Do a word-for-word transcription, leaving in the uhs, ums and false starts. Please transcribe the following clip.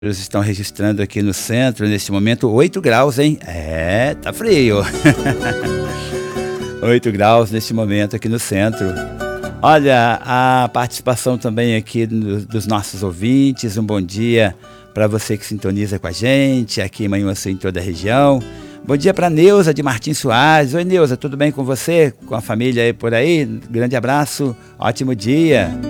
Eles estão registrando aqui no centro, neste momento, oito graus, hein? É, tá frio. oito graus neste momento aqui no centro. Olha, a participação também aqui do dos nossos ouvintes, um bom dia para você que sintoniza com a gente, aqui em Manhuaçu, em toda a região. Bom dia para Neuza de Martins Soares. Oi, Neuza, tudo bem com você? Com a família aí por aí? Grande abraço, ótimo dia.